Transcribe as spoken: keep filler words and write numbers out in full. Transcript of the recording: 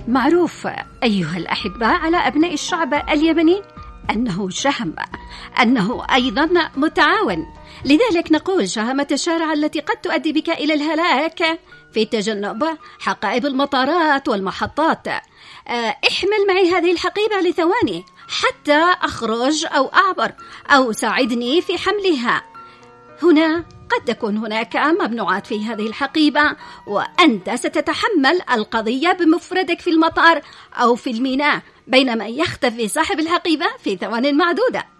معروف أيها الأحباء على أبناء الشعب اليمني أنه شهم، أنه أيضا متعاون. لذلك نقول شهامة الشارع التي قد تؤدي بك إلى الهلاك في تجنب حقائب المطارات والمحطات. احمل معي هذه الحقيبة لثواني حتى أخرج أو أعبر، أو ساعدني في حملها. هنا قد تكون هناك ممنوعات في هذه الحقيبة، وأنت ستتحمل القضية بمفردك في المطار أو في الميناء، بينما يختفي صاحب الحقيبة في ثوان معدودة.